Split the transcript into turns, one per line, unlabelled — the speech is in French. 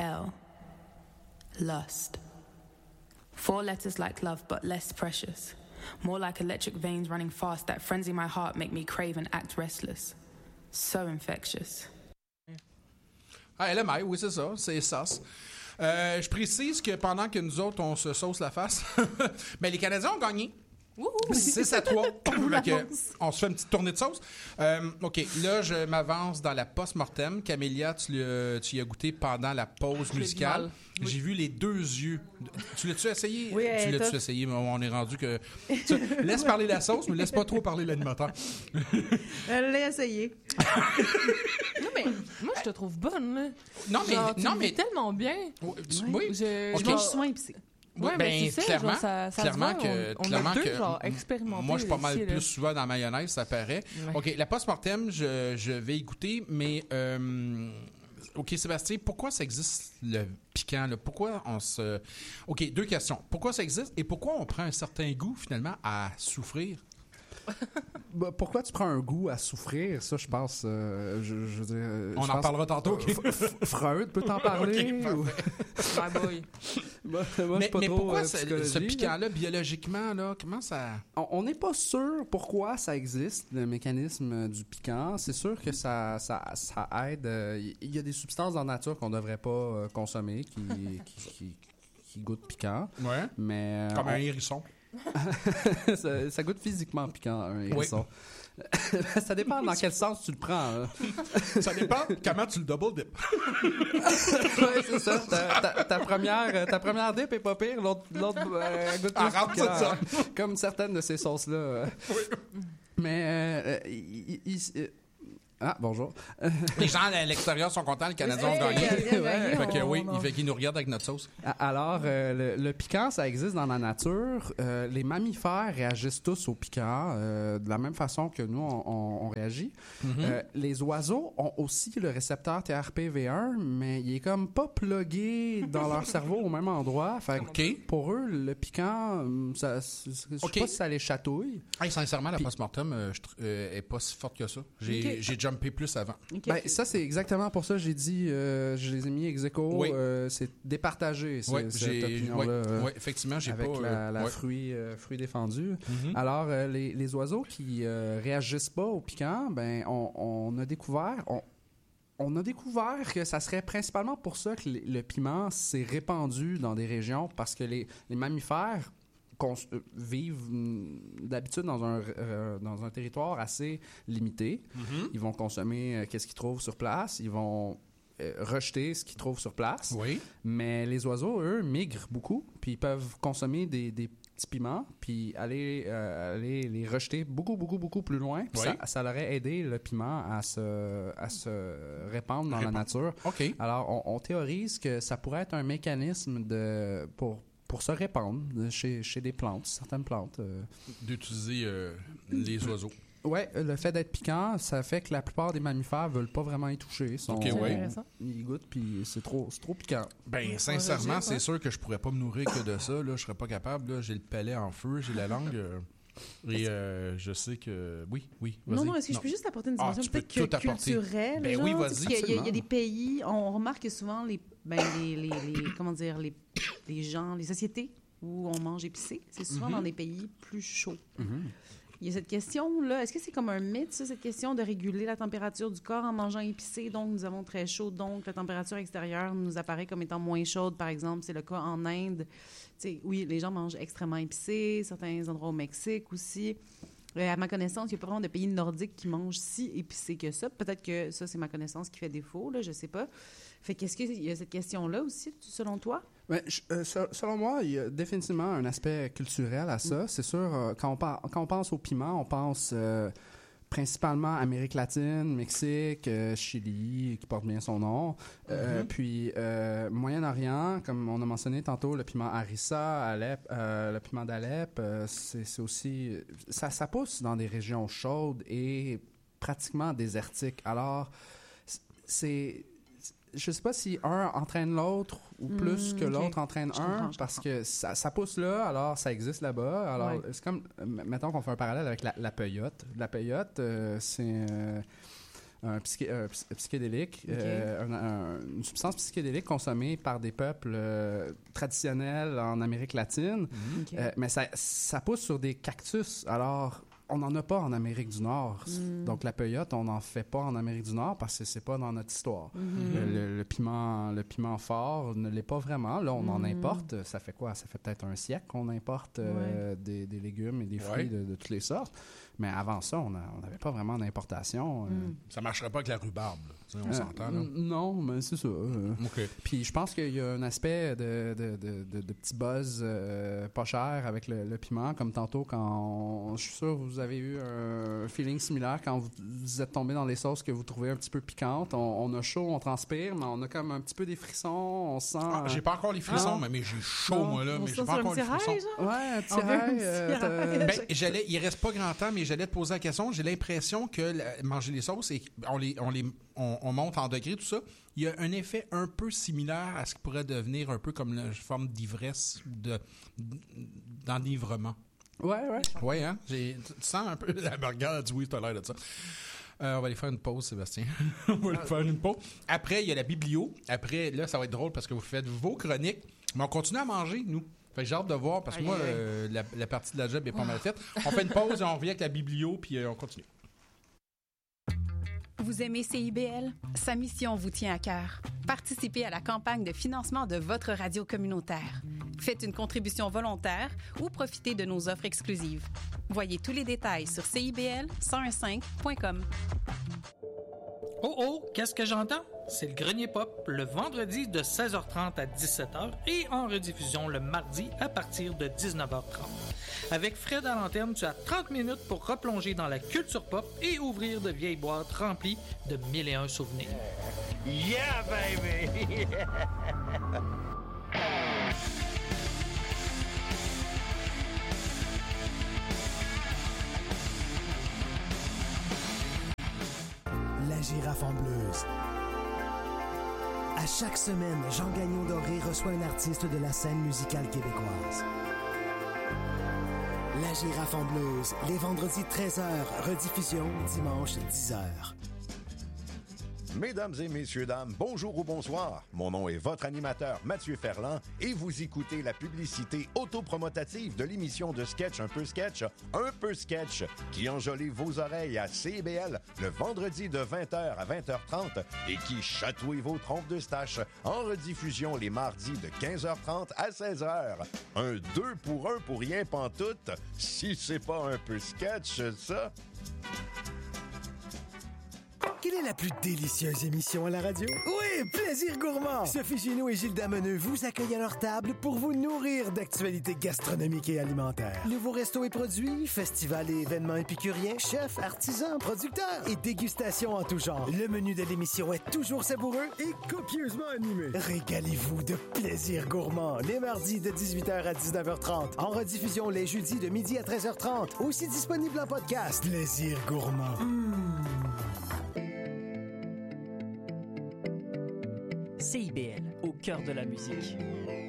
L. Lust. 4 letters like love, but less precious. More like electric veins running fast that frenzy my heart, make me crave and act restless. So infectious.
Ah, LMI, oui, c'est ça. C'est sauce. Je précise que pendant que nous autres, on se sauce la face, ben, les Canadiens ont gagné. 6-3. On se fait une petite tournée de sauce. OK, là, je m'avance dans la post-mortem. Camélia, tu y as goûté pendant la pause musicale. Oui. J'ai vu les 2 yeux. Tu l'as-tu essayé?
Oui,
tu l'as-tu essayé? On est rendu que... Laisse parler la sauce, mais laisse pas trop parler l'animateur.
Elle l'a essayé.
Non, mais moi, je te trouve bonne, là.
Non, mais...
Genre,
non, mais...
tellement bien.
Oui.
Je mange souvent épicé.
Oui,
ouais,
ben,
c'est
clairement,
ça, ça
clairement
se voit,
que,
on
clairement
a deux,
que,
genre, expérimentés
moi, je suis pas mal
ici,
plus souvent dans la mayonnaise, ça paraît. Ouais. OK, la post-mortem, je vais y goûter, mais, OK, Sébastien, pourquoi ça existe, le piquant, là? Pourquoi on se... OK, 2 questions. Pourquoi ça existe et pourquoi on prend un certain goût, finalement, à souffrir?
Pourquoi tu prends un goût à souffrir? Ça, je pense... je veux dire,
on en parlera tantôt. Okay.
Freud peut t'en parler?
Okay,
ou...
My boy.
moi,
mais pourquoi ce piquant-là,
là,
biologiquement, là, comment ça...
On n'est pas sûr pourquoi ça existe, le mécanisme du piquant. C'est sûr que ça aide. Il y a des substances dans la nature qu'on ne devrait pas consommer qui goûtent piquant.
Ouais.
Mais,
comme un hérisson.
ça goûte physiquement piquant, un hérisson. Oui. Ça dépend dans quel sens tu le prends. Hein.
Ça dépend comment tu le double dip.
Oui, c'est ça. Ta première dip est pas pire, l'autre goûte plus piquant, ça. Comme certaines de ces sauces-là.
Oui.
Mais bonjour.
Les gens à l'extérieur sont contents, les Canadiens ont gagné. Fait que oui, il fait qu'ils nous regardent avec notre sauce.
Alors, le piquant, ça existe dans la nature. Les mammifères réagissent tous au piquant de la même façon que nous, on réagit. Mm-hmm. Les oiseaux ont aussi le récepteur TRPV1, mais il est comme pas plugué dans leur cerveau au même endroit. Fait que pour eux, le piquant, je sais pas si ça les chatouille.
Hey, sincèrement, la post-mortem est pas si forte que ça. J'ai jumpé plus avant.
Okay. Ben, ça, c'est exactement pour ça que j'ai dit, je les ai mis ex aequo. Oui. C'est départagé, cette opinion-là.
Oui, effectivement, j'ai
avec
pas...
la fruit défendu. Mm-hmm. Alors, les oiseaux qui réagissent pas au piquant, ben, on a découvert... On a découvert que ça serait principalement pour ça que le piment s'est répandu dans des régions, parce que les mammifères vivent d'habitude dans un territoire assez limité. Mm-hmm. Ils vont consommer qu'est-ce qu'ils trouvent sur place. Ils vont rejeter ce qu'ils trouvent sur place. Oui. Mais les oiseaux, eux, migrent beaucoup. Puis ils peuvent consommer des petits piments, puis aller les rejeter beaucoup plus loin. Puis ça leur aurait aidé le piment à se répandre dans la nature.
Okay.
Alors, on théorise que ça pourrait être un mécanisme pour se répandre chez des plantes, certaines plantes.
D'utiliser les oiseaux.
Oui, le fait d'être piquant, ça fait que la plupart des mammifères veulent pas vraiment y toucher. Ils goûtent, puis c'est trop piquant.
Ben, sincèrement, c'est sûr que je pourrais pas me nourrir que de ça. Là. Je serais pas capable. Là. J'ai le palais en feu, j'ai la langue... Et je sais que... Oui, vas-y.
Non, est-ce que je peux juste apporter une dimension peut-être culturelle?
Ben oui, vas-y.
Parce qu'il y a des pays, on remarque que souvent comment dire, les gens, les sociétés où on mange épicé, c'est souvent dans des pays plus chauds. Mm-hmm. Il y a cette question-là, est-ce que c'est comme un mythe, ça, cette question de réguler la température du corps en mangeant épicé? Donc, nous avons très chaud, donc la température extérieure nous apparaît comme étant moins chaude, par exemple. C'est le cas en Inde. T'sais, oui, les gens mangent extrêmement épicé, certains endroits au Mexique aussi. À ma connaissance, il n'y a pas vraiment de pays nordiques qui mangent si épicé que ça. Peut-être que ça, c'est ma connaissance qui fait défaut, là, je ne sais pas. Fait qu'est-ce qu'il y a cette question-là aussi, selon toi?
Ben, selon moi, il y a définitivement un aspect culturel à ça. C'est sûr, quand on pense au piment, on pense principalement Amérique latine, Mexique, Chili, qui porte bien son nom. Puis Moyen-Orient, comme on a mentionné tantôt, le piment harissa, Alep, le piment d'Alep, c'est aussi... Ça pousse dans des régions chaudes et pratiquement désertiques. Alors, c'est... Je sais pas si un entraîne l'autre ou plus que l'autre entraîne parce que ça pousse là, alors ça existe là-bas. Alors, c'est comme, mettons qu'on fait un parallèle avec la peyote. La peyote, c'est un psychédélique, une substance psychédélique consommée par des peuples traditionnels en Amérique latine, mais ça pousse sur des cactus. Alors, on n'en a pas en Amérique du Nord. Donc, la peyote, on n'en fait pas en Amérique du Nord parce que c'est pas dans notre histoire. Le piment fort ne l'est pas vraiment. Là, on en importe. Ça fait quoi? Ça fait peut-être un siècle qu'on importe des légumes et des fruits de toutes les sortes. Mais avant ça, on n'avait pas vraiment d'importation.
Ça marcherait pas avec la rhubarbe, là. On s'entend, là.
Non, mais c'est ça. Puis je pense qu'il y a un aspect de petit buzz pas cher avec le piment, comme tantôt quand je suis sûr que vous avez eu un feeling similaire quand vous êtes tombé dans les sauces que vous trouvez un petit peu piquantes. On a chaud, on transpire, mais on a comme un petit peu des frissons, on sent...
j'ai pas encore les frissons, mais j'ai chaud, moi, là, mais j'ai pas encore les frissons.
Ouais, un petit rail.
Il reste pas grand temps, mais j'allais te poser la question. J'ai l'impression que manger les sauces, on monte en degrés, tout ça. Il y a un effet un peu similaire à ce qui pourrait devenir un peu comme une forme d'ivresse ou d'enivrement.
Ouais.
Ouais, hein? Tu sens un peu la burger du oui, t'as l'air de ça. On va aller faire une pause, Sébastien. On va aller faire une pause. Après, il y a la biblio. Après, là, ça va être drôle parce que vous faites vos chroniques. Mais on continue à manger, nous. Fait que j'ai hâte de voir parce que moi, la partie de la job est pas mal faite. On fait une pause et on revient avec la biblio, puis on continue.
Vous aimez CIBL? Sa mission vous tient à cœur. Participez à la campagne de financement de votre radio communautaire. Faites une contribution volontaire ou profitez de nos offres exclusives. Voyez tous les détails sur CIBL1015.com.
Oh, qu'est-ce que j'entends? C'est le Grenier Pop, le vendredi de 16h30 à 17h et en rediffusion le mardi à partir de 19h30. Avec Fred à l'antenne, tu as 30 minutes pour replonger dans la culture pop et ouvrir de vieilles boîtes remplies de 1001 souvenirs.
Yeah, baby!
La girafe en blues. À chaque semaine, Jean Gagnon Doré reçoit un artiste de la scène musicale québécoise. La girafe en blues, les vendredis 13h, rediffusion dimanche 10h.
Mesdames et messieurs, dames, bonjour ou bonsoir. Mon nom est votre animateur Mathieu Ferland et vous écoutez la publicité autopromotative de l'émission de sketch Un peu sketch qui enjolive vos oreilles à CIBL le vendredi de 20h à 20h30 et qui chatouille vos trompes de stache en rediffusion les mardis de 15h30 à 16h. Un 2 pour 1 pour rien pantoute, si c'est pas un peu sketch, ça...
Quelle est la plus délicieuse émission à la radio? Oui, Plaisir Gourmand! Sophie Génoux et Gilles Dameneux vous accueillent à leur table pour vous nourrir d'actualités gastronomiques et alimentaires. Nouveaux restos et produits, festivals et événements épicuriens, chefs, artisans, producteurs et dégustations en tout genre. Le menu de l'émission est toujours savoureux et copieusement animé. Régalez-vous de Plaisir Gourmand les mardis de 18h à 19h30. En rediffusion les jeudis de midi à 13h30. Aussi disponible en podcast. Plaisir Gourmand.
CIBL, au cœur de la musique.